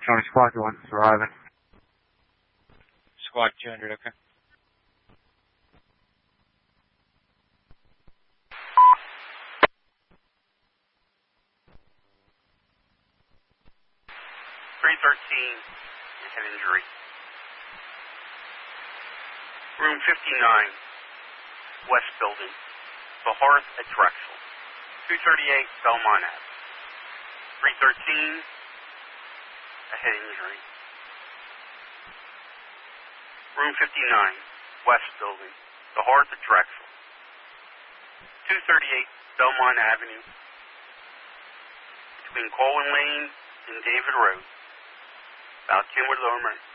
County Squad 1, arriving. Squad 200, okay. Head injury. Room 59, West Building, The Hearth at Drexel. 238 Belmont Ave. 313, a head injury. Room 59, West Building, The Hearth at Drexel. 238 Belmont Avenue, between Colwyn Lane and David Road. About 10 with the